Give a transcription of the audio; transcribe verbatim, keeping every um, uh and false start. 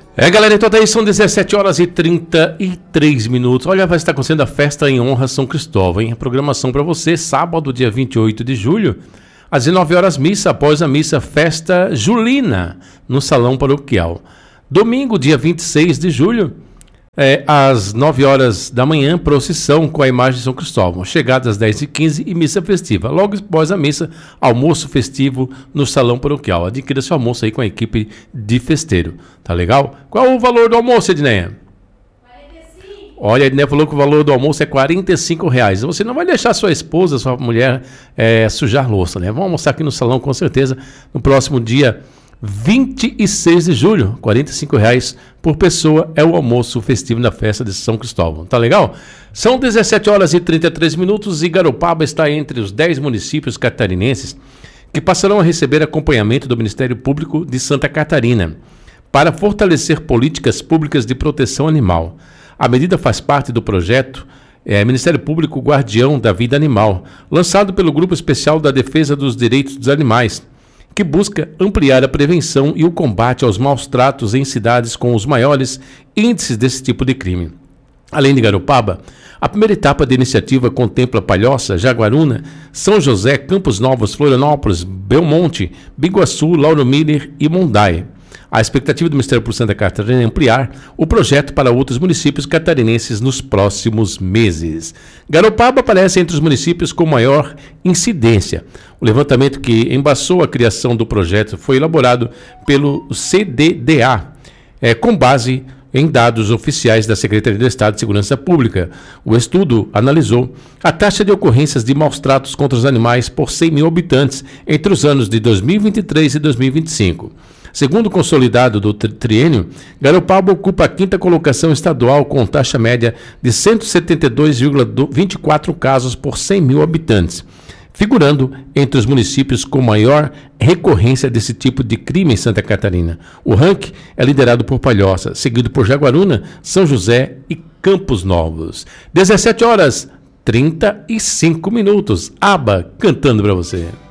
É, galera, então daí são dezessete horas e trinta e três minutos. Olha, vai estar acontecendo a festa em honra a São Cristóvão, hein? A programação para você, sábado, dia vinte e oito de julho, às dezenove horas, missa, após a missa, festa julina, no Salão Paroquial. Domingo, dia vinte e seis de julho, é, às nove horas da manhã, procissão com a imagem de São Cristóvão. Chegada às dez e quinze e missa festiva. Logo após a missa, almoço festivo no Salão Paroquial. Adquira seu almoço aí com a equipe de festeiro. Tá legal? Qual o valor do almoço, Edneia? quarenta e cinco. Olha, a Edneia falou que o valor do almoço é quarenta e cinco reais. Você não vai deixar sua esposa, sua mulher é, sujar louça, né? Vamos almoçar aqui no salão com certeza no próximo dia vinte e seis de julho, quarenta e cinco reais por pessoa é o almoço festivo na festa de São Cristóvão. Tá legal? São dezessete horas e trinta e três minutos e Garopaba está entre os dez municípios catarinenses que passarão a receber acompanhamento do Ministério Público de Santa Catarina para fortalecer políticas públicas de proteção animal. A medida faz parte do projeto é, Ministério Público Guardião da Vida Animal, lançado pelo Grupo Especial da Defesa dos Direitos dos Animais, que busca ampliar a prevenção e o combate aos maus tratos em cidades com os maiores índices desse tipo de crime. Além de Garopaba, a primeira etapa da iniciativa contempla Palhoça, Jaguaruna, São José, Campos Novos, Florianópolis, Belmonte, Biguaçu, Lauro Miller e Mondaie. A expectativa do Ministério Público de Santa Catarina é ampliar o projeto para outros municípios catarinenses nos próximos meses. Garopaba aparece entre os municípios com maior incidência. O levantamento que embaçou a criação do projeto foi elaborado pelo C D D A, é, com base em dados oficiais da Secretaria de Estado de Segurança Pública. O estudo analisou a taxa de ocorrências de maus tratos contra os animais por cem mil habitantes entre os anos de dois mil e vinte e três e dois mil e vinte e cinco. Segundo o consolidado do triênio, Garopaba ocupa a quinta colocação estadual com taxa média de cento e setenta e dois vírgula vinte e quatro casos por cem mil habitantes, figurando entre os municípios com maior recorrência desse tipo de crime em Santa Catarina. O ranking é liderado por Palhoça, seguido por Jaguaruna, São José e Campos Novos. dezessete horas, trinta e cinco minutos. Aba cantando para você.